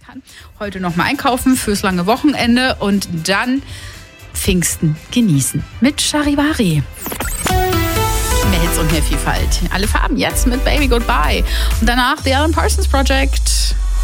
kann. Heute noch mal einkaufen fürs lange Wochenende und dann Pfingsten genießen mit Charivari. Mehr Hits und mehr Vielfalt. Alle Farben jetzt mit Baby Goodbye. Und danach The Alan Parsons Project.